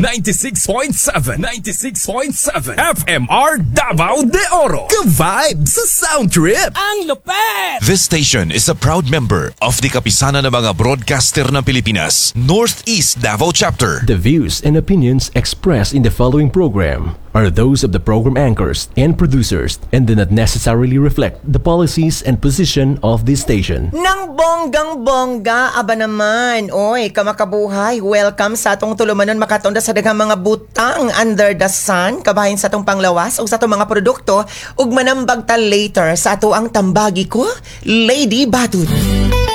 96.7 FMR Davao de Oro. Ka-vibe sa Sound Trip. Ang lupet! This station is a proud member of the Kapisanan ng mga Broadcaster ng Pilipinas, Northeast Davao Chapter. The views and opinions expressed in the following program are those of the program anchors and producers and do not necessarily reflect the policies and position of this station. Nang bonggang-bongga, aba naman. Oy, kamakabuhay. Welcome sa atong tulumanon makatonda sa daghang mga butang under the sun. Kabahin sa atong panglawas o sa atong mga produkto. Ug manambag ta later sa ato ang tambagi ko, Lady Batut.